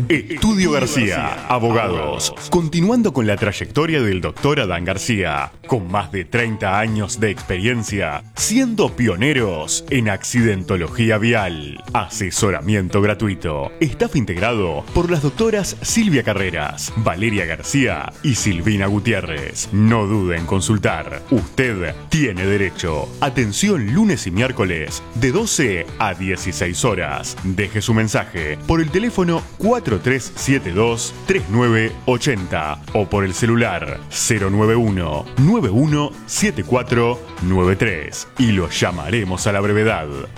Estudio García, abogados. Continuando con la trayectoria del doctor Adán García, con más de 30 años de experiencia, siendo pioneros en accidentología vial. Asesoramiento gratuito. Staff integrado por las doctoras Silvia Carreras, Valeria García y Silvina Gutiérrez. No dude en consultar. Usted tiene derecho. Atención lunes y miércoles de 12 a 16 horas. Deje su mensaje por el teléfono 4372-3980 o por el celular 091-917493 y lo llamaremos a la brevedad.